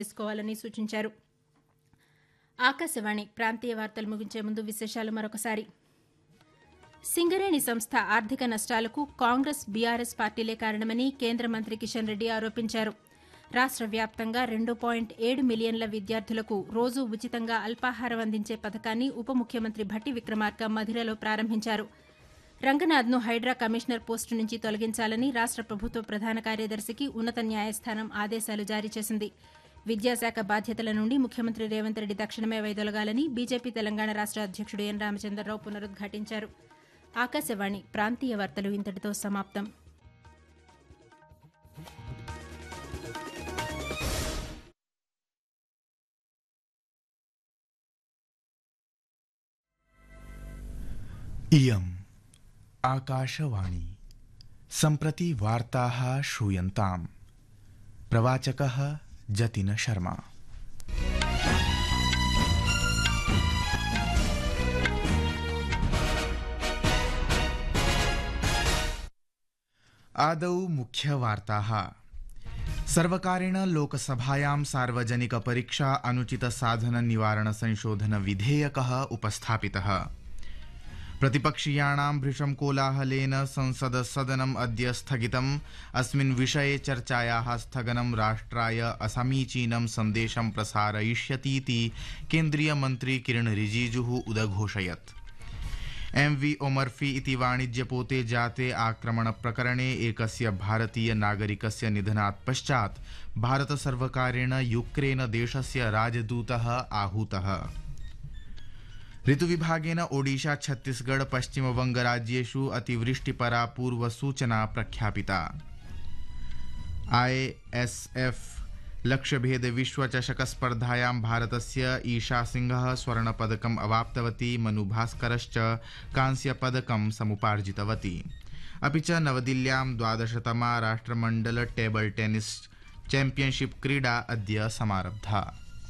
చేసుకోవాలని సూచించారు. ఆకాశవాణి ప్రాంతీయ వార్తలు ముగించే ముందు విశేషాలు మరొకసారి. సింగరేణి సంస్థ ఆర్థిక నష్టాలకు కాంగ్రెస్ బీఆర్ఎస్ పార్టీలే కారణమని కేంద్ర మంత్రి కిషన్ రెడ్డి ఆరోపించారు. రాష్ట్ర వ్యాప్తంగా 2.7 మిలియన్ల విద్యార్థులకు రోజూ ఉచితంగా అల్పాహారం అందించే పథకాన్ని ఉప ముఖ్యమంత్రి భట్టి విక్రమార్క మధిరలో ప్రారంభించారు. రంగనాథ్ను హైడ్రా కమిషనర్ పోస్టు నుంచి తొలగించాలని రాష్ట్ర ప్రభుత్వ ప్రధాన కార్యదర్శికి ఉన్నత న్యాయస్థానం ఆదేశాలు జారీ చేసింది. విద్యాశాఖ బాధ్యతల నుండి ముఖ్యమంత్రి రేవంత్ రెడ్డి తక్షణమే వైదొలగాలని బీజేపీ తెలంగాణ రాష్ట్ర అధ్యక్షుడు ఎన్ రామచంద్రరావు పునరుద్ఘాటించారు. ఆకాశవాణి ప్రాంతీయ వార్తలు ఇంతటితో సమాప్తం. इयम् आकाशवाणी सम्प्रति वार्ताः श्रूयन्ताम्. प्रवाचकः जतिन शर्मा. आदौ मुख्यवार्ताः. सर्वकारेण लोकसभायां सार्वजनिक परीक्षा अनुचित साधन निवारण संशोधन विधेयकः उपस्थापितः. प्रतिपक्षीयाणां भृशं कोलाहलेन संसद सदनम् अद्य स्थगितम्. अस्मिन् विषये चर्चायाः स्थगनं राष्ट्राय असमीचीनं सन्देशं प्रसारयिष्यतीति केन्द्रीयमन्त्री किरण रिजिजुः उदघोषयत्. MV ओमर्फी इति वाणिज्यपोते जाते आक्रमणप्रकरणे एकस्य भारतीय नागरिकस्य निधनात् पश्चात् भारतसर्वकारेण यूक्रेन देशस्य राजदूतः आहूतः. ऋतुविभागेन ओडिशा छत्तीसगढ़ पश्चिमबंगराज्येषु अतिवृष्टिपरा पूर्वसूचना प्रख्यापिता. ISF लक्ष्यभेद विश्वचषकस्पर्धायां भारतस्य ईशा सिंहः स्वर्णपदकम् अवाप्तवती. मनुभास्करश्च कांस्यपदकं समुपार्जितवती. अपि च नवदिल्ल्यां 12तमा राष्ट्रमण्डल टेबल टेनिस चैम्पियनशिप क्रीडा अद्य समारब्धा.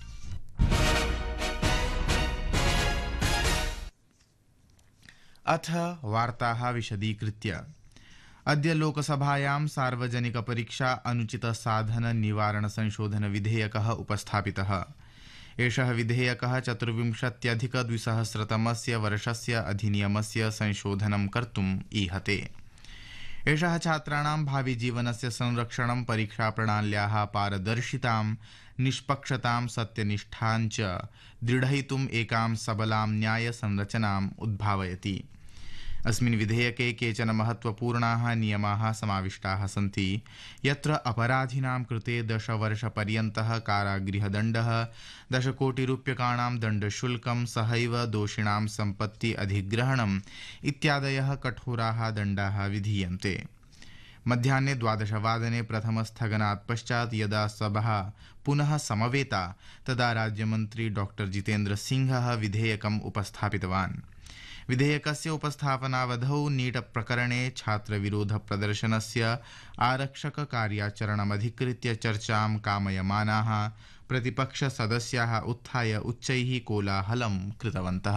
अथ वार्ताः विशदीकृत्य. अद्य लोकसभायां सार्वजनिक परीक्षा अनुचित साधन निवारण संशोधन विधेयकः उपस्थापितः. एषः विधेयकः 24-2000 वर्षस्य अधिनियमस्य संशोधनं कर्तुम् ईहते. एषः छात्राणां भावि जीवनस्य संरक्षणं, परीक्षाप्रणाल्याः पारदर्शितां, निष्पक्षतां, सत्यनिष्ठां च दृढयितुम् एकां सबलां न्यायसंरचनाम् उद्भावयति. अस्मिन् विधेयके केचन महत्वपूर्णाः नियमाः समाविष्टाः सन्ति. यत्र अपराधिनां कृते 10 वर्षपर्यन्तः कारागृहदण्डः, 10 कोटिरूप्यकाणां दण्डशुल्कं, सहैव दोषिणां सम्पत्ति अधिग्रहणम् इत्यादयः कठोराः दण्डाः विधीयन्ते. मध्याह्ने 12 प्रथमस्थगनात् पश्चात् यदा सभा पुनः समवेता तदा राज्यमन्त्री डॉ जितेन्द्र सिंहः विधेयकम् उपस्थापितवान्. विधेयकस्य उपस्थापनावधौ नीट प्रकरणे छात्रविरोध प्रदर्शनस्य आरक्षक कार्याचरणमधिकृत्य चर्चां कामयमानाः प्रतिपक्षसदस्याः उत्थाय उच्चैः कोलाहलं कृतवन्तः.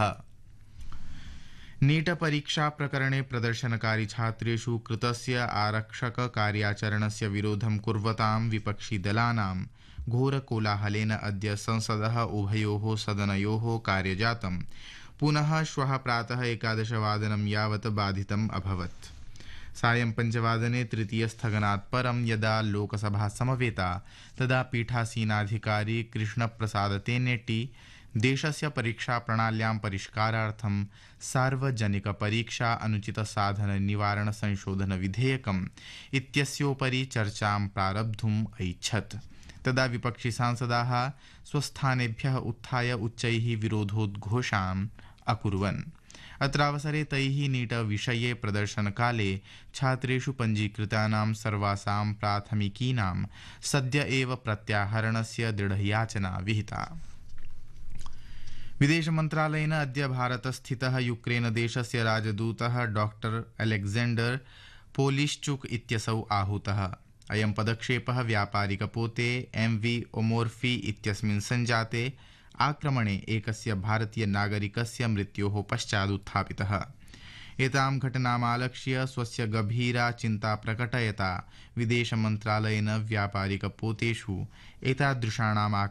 नीट परीक्षा प्रकरणे प्रदर्शनकारी छात्रेषु कृतस्य आरक्षक कार्याचरणस्य विरोधं कुर्वतां विपक्षिदलानां घोरकोलाहलेन अद्य संसदः उभयोः सदनयोः कार्यजातं पुनः श्वः प्रातः 11 यावत् बाधितम् अभवत्. सायं 5 तृतीयस्थगनात् परं यदा लोकसभा समवेता तदा पीठासीनाधिकारी कृष्णप्रसाद तेनेट्टी देशस्य परीक्षा प्रणाल्यां परिष्कारार्थं सार्वजनिक परीक्षा अनुचित साधन निवारण संशोधन विधेयकम् इत्यस्योपरि चर्चां प्रारब्धुम् ऐच्छत्. तदा विपक्षी सांसदाः स्वस्थानेभ्यः उत्थाय उच्चैः विरोधोद्घोषान् अकुर्वन्. अत्रावसरे तैः नीट विषये प्रदर्शनकाले छात्रेषु पञ्जीकृतानां सर्वासां प्राथमिकीनां सद्य एव प्रत्याहरणस्य दृढयाचना विहिता. विदेशमन्त्रालयेन अद्य भारतस्थितः यूक्रेन देशस्य राजदूतः डॉक्टर अलेक्जेण्डर पोलिश्चुक इत्यसौ आहूतः. अयं पदक्षेपः व्यापारिकपोते MV ओमोर्फी इत्यस्मिन् सञ्जाते आक्रमणे एकस्य भारतीय नागरिकस्य मृत्योः पश्चात् उत्थापितः. एतां घटनामालक्ष्य स्वस्य गभीरा चिन्ता प्रकटयता विदेशमन्त्रालयेन व्यापारिकपोतेषु एतादृशाणाम्